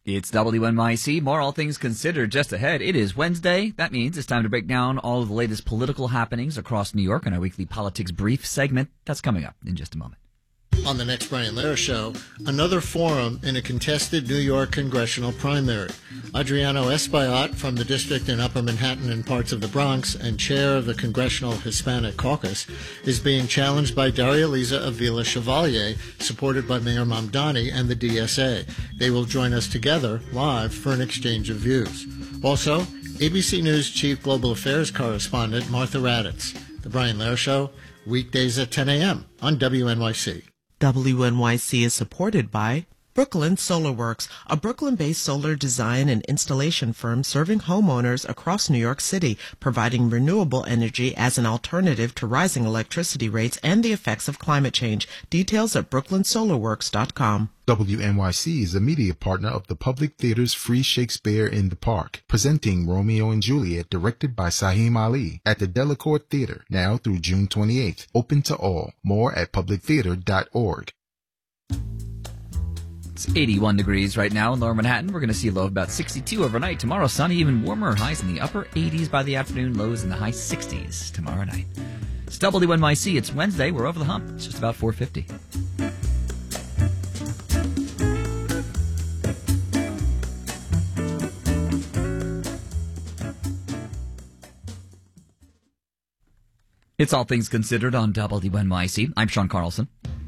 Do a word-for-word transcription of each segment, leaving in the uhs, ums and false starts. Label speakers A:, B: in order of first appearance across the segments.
A: It's W N Y C. More All Things Considered just ahead. It is Wednesday. That means it's time to break down all of the latest political happenings across New York in our weekly Politics Brief segment. That's coming up in just a moment.
B: On the next Brian Lehrer Show, another forum in a contested New York congressional primary. Adriano Espaillat from the district in Upper Manhattan and parts of the Bronx and chair of the Congressional Hispanic Caucus is being challenged by Daria Liza Avila Chevalier, supported by Mayor Mamdani and the D S A. They will join us together live for an exchange of views. Also, A B C News Chief Global Affairs Correspondent Martha Raddatz. The Brian Lehrer Show, weekdays at ten a.m. on W N Y C.
C: W N Y C is supported by Brooklyn Solar Works, a Brooklyn-based solar design and installation firm serving homeowners across New York City, providing renewable energy as an alternative to rising electricity rates and the effects of climate change. Details at brooklyn solar works dot com.
D: W N Y C is a media partner of the Public Theater's Free Shakespeare in the Park, presenting Romeo and Juliet, directed by Saheem Ali, at the Delacorte Theater, now through June twenty-eighth. Open to all. More at public theater dot org.
A: It's eighty-one degrees right now in Lower Manhattan. We're going to see a low of about sixty-two overnight. Tomorrow, sunny, even warmer. Highs in the upper eighties by the afternoon, lows in the high sixties tomorrow night. It's W N Y C. It's Wednesday. We're over the hump. It's just about four fifty. It's All Things Considered on W N Y C. I'm Sean Carlson.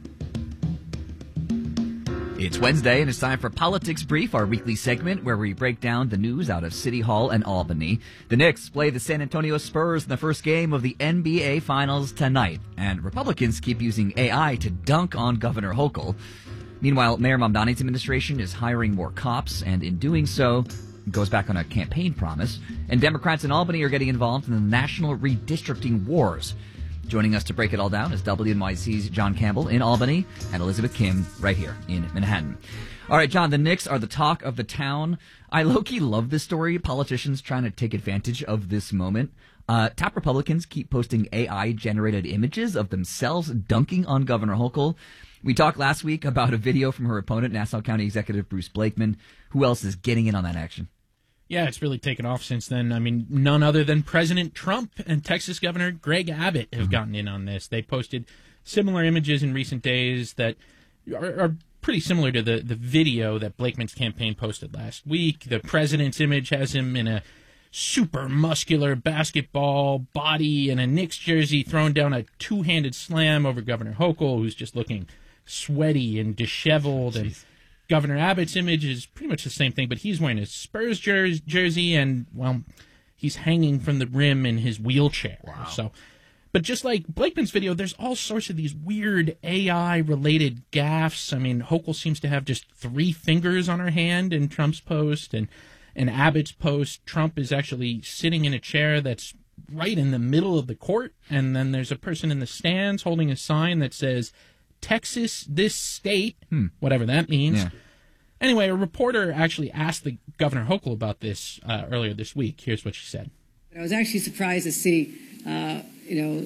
A: It's Wednesday, and it's time for Politics Brief, our weekly segment where we break down the news out of City Hall and Albany. The Knicks play the San Antonio Spurs in the first game of the N B A Finals tonight, and Republicans keep using A I to dunk on Governor Hochul. Meanwhile, Mayor Mamdani's administration is hiring more cops, and in doing so, goes back on a campaign promise, and Democrats in Albany are getting involved in the national redistricting wars. Joining us to break it all down is W N Y C's John Campbell in Albany and Elizabeth Kim right here in Manhattan. All right, John, the Knicks are the talk of the town. I low-key love this story. Politicians trying to take advantage of this moment. Uh, top Republicans keep posting A I-generated images of themselves dunking on Governor Hochul. We talked last week about a video from her opponent, Nassau County Executive Bruce Blakeman. Who else is getting in on that action?
E: Yeah, it's really taken off since then. I mean, none other than President Trump and Texas Governor Greg Abbott have mm-hmm. gotten in on this. They posted similar images in recent days that are, are pretty similar to the, the video that Blakeman's campaign posted last week. The president's image has him in a super muscular basketball body and a Knicks jersey, throwing down a two-handed slam over Governor Hochul, who's just looking sweaty and disheveled. Jeez. And Governor Abbott's image is pretty much the same thing, but he's wearing a Spurs jer- jersey and, well, he's hanging from the rim in his wheelchair.
A: Wow.
E: So, but just like Blakeman's video, there's all sorts of these weird A I-related gaffes. I mean, Hochul seems to have just three fingers on her hand in Trump's post, and in Abbott's post, Trump is actually sitting in a chair that's right in the middle of the court, and then there's a person in the stands holding a sign that says, Texas, this state, hmm. whatever that means. Yeah. Anyway, a reporter actually asked the Governor Hochul about this uh, earlier this week. Here's what she said.
F: I was actually surprised to see, uh, you know,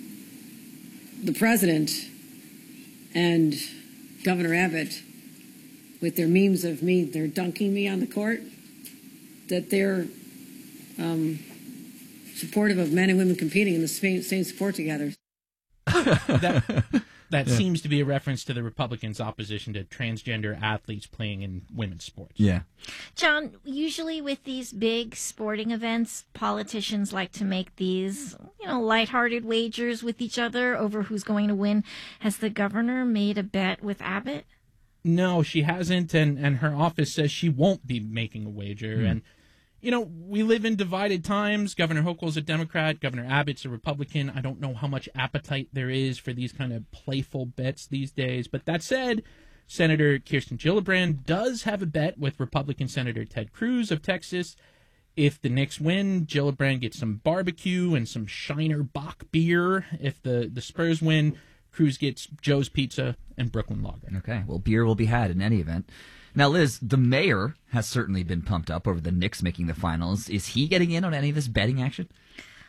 F: the president and Governor Abbott with their memes of me, they're dunking me on the court, that they're um, supportive of men and women competing in the same, same sport together.
E: that that
A: yeah.
E: seems to be a reference to the Republicans' opposition to transgender athletes playing in women's sports.
A: Yeah.
G: John, usually with these big sporting events, politicians like to make these, you know, lighthearted wagers with each other over who's going to win. Has the governor made a bet with Abbott?
E: No, she hasn't, and, and her office says she won't be making a wager. Mm. And, you know, we live in divided times. Governor Hochul's a Democrat. Governor Abbott's a Republican. I don't know how much appetite there is for these kind of playful bets these days. But that said, Senator Kirsten Gillibrand does have a bet with Republican Senator Ted Cruz of Texas. If the Knicks win, Gillibrand gets some barbecue and some Shiner Bock beer. If the, the Spurs win, Cruz gets Joe's Pizza and Brooklyn Lager.
A: Okay, well, beer will be had in any event. Now, Liz, the mayor has certainly been pumped up over the Knicks making the finals. Is he getting in on any of this betting action?
G: Well,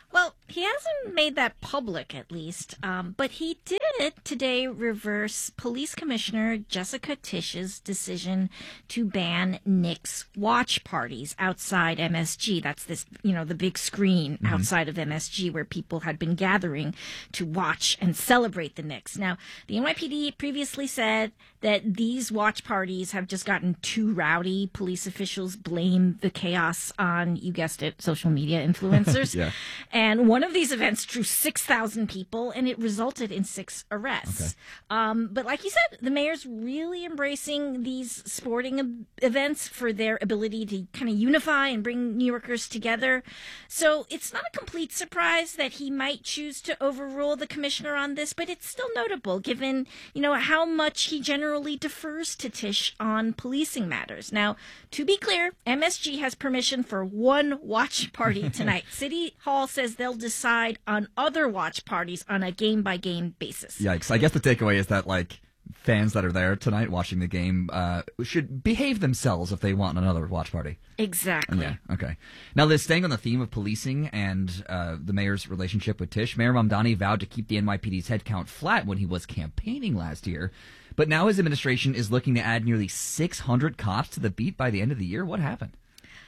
G: He hasn't made that public, at least, um, but he did today reverse Police Commissioner Jessica Tisch's decision to ban Knicks watch parties outside M S G. That's this, you know, the big screen mm-hmm. outside of M S G where people had been gathering to watch and celebrate the Knicks. Now, the N Y P D previously said that these watch parties have just gotten too rowdy. Police officials blame the chaos on, you guessed it, social media influencers.
A: yeah.
G: And one of these events drew six thousand people, and it resulted in six arrests.
A: Okay.
G: Um, but like you said, the mayor's really embracing these sporting e- events for their ability to kind of unify and bring New Yorkers together. So it's not a complete surprise that he might choose to overrule the commissioner on this, but it's still notable given, you know, how much he generally defers to Tisch on policing matters. Now, to be clear, M S G has permission for one watch party tonight. City Hall says they'll decide on other watch parties on a game-by-game basis.
A: Yikes. I guess the takeaway is that, like, fans that are there tonight watching the game uh, should behave themselves if they want another watch party.
G: Exactly.
A: Yeah, okay. Now, Liz, staying on the theme of policing and uh, the mayor's relationship with Tisch, Mayor Mamdani vowed to keep the N Y P D's headcount flat when he was campaigning last year. But now his administration is looking to add nearly six hundred cops to the beat by the end of the year. What happened?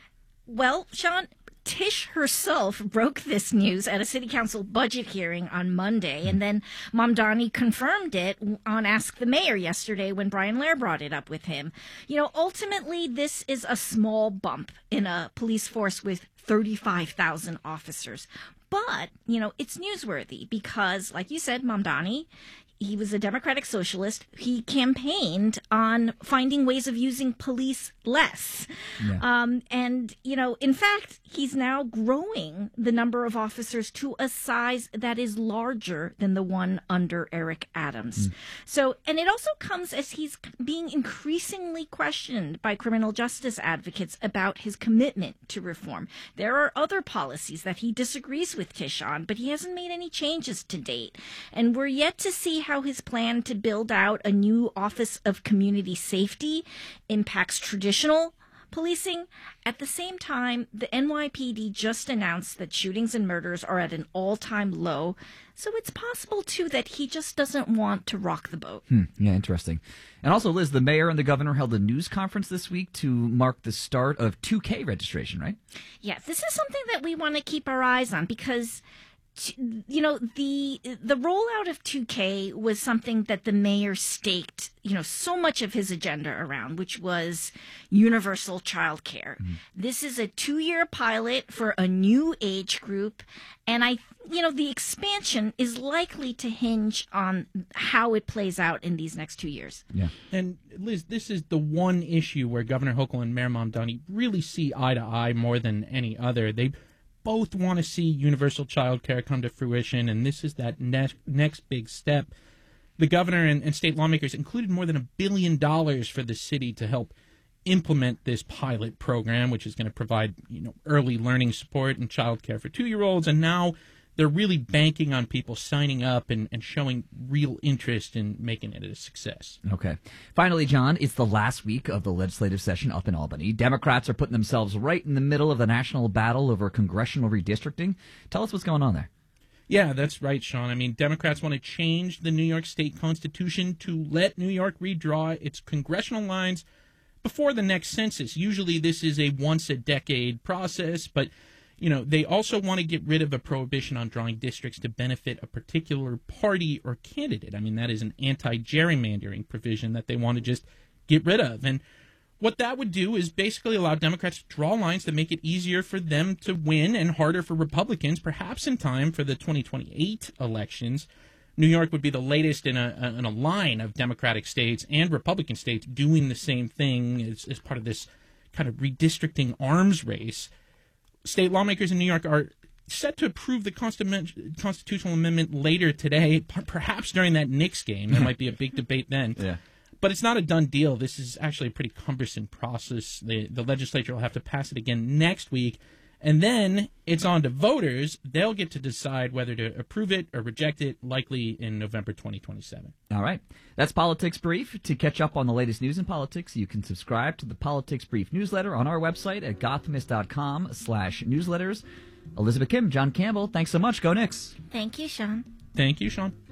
G: Well, Sean, Tisch herself broke this news at a city council budget hearing on Monday, and then Mamdani confirmed it on Ask the Mayor yesterday when Brian Lehrer brought it up with him. You know, ultimately, this is a small bump in a police force with thirty-five thousand officers. But, you know, it's newsworthy because, like you said, Mamdani, he was a Democratic socialist. He campaigned on finding ways of using police less.
A: Yeah.
G: Um, and, you know, in fact, he's now growing the number of officers to a size that is larger than the one under Eric Adams. Mm. So, and it also comes as he's being increasingly questioned by criminal justice advocates about his commitment to reform. There are other policies that he disagrees with Tisch on, but he hasn't made any changes to date. And we're yet to see how his plan to build out a new Office of Community Safety impacts traditional policing. At the same time, the N Y P D just announced that shootings and murders are at an all-time low. So it's possible, too, that he just doesn't want to rock the boat.
A: Hmm, yeah, interesting. And also, Liz, the mayor and the governor held a news conference this week to mark the start of two K registration, right?
G: Yeah, this is something that we want to keep our eyes on because, you know, the the rollout of two K was something that the mayor staked, you know, so much of his agenda around, which was universal child care. Mm-hmm. This is a two-year pilot for a new age group, and I, you know, the expansion is likely to hinge on how it plays out in these next two years.
A: Yeah.
E: And Liz, this is the one issue where Governor Hochul and Mayor Mamdani really see eye to eye more than any other. They both want to see universal child care come to fruition, and this is that ne- next big step. The governor and, and state lawmakers included more than a billion dollars for the city to help implement this pilot program, which is going to provide, you know, early learning support and child care for two-year-olds, and now they're really banking on people signing up and, and showing real interest in making it a success.
A: Okay. Finally, John, it's the last week of the legislative session up in Albany. Democrats are putting themselves right in the middle of the national battle over congressional redistricting. Tell us what's going on there.
E: Yeah, that's right, Sean. I mean, Democrats want to change the New York State Constitution to let New York redraw its congressional lines before the next census. Usually this is a once-a-decade process, but you know, they also want to get rid of a prohibition on drawing districts to benefit a particular party or candidate. I mean, that is an anti-gerrymandering provision that they want to just get rid of. And what that would do is basically allow Democrats to draw lines to make it easier for them to win and harder for Republicans, perhaps in time for the twenty twenty-eight elections. New York would be the latest in a, in a line of Democratic states and Republican states doing the same thing as, as part of this kind of redistricting arms race. State lawmakers in New York are set to approve the constitutional amendment later today, perhaps during that Knicks game. There might be a big debate then.
A: Yeah.
E: But it's not a done deal. This is actually a pretty cumbersome process. The, the legislature will have to pass it again next week. And then it's on to voters. They'll get to decide whether to approve it or reject it, likely in November twenty twenty-seven.
A: All right. That's Politics Brief. To catch up on the latest news in politics, you can subscribe to the Politics Brief newsletter on our website at gothamist.com slash newsletters. Elizabeth Kim, John Campbell, thanks so much. Go Knicks.
G: Thank you, Sean.
E: Thank you, Sean.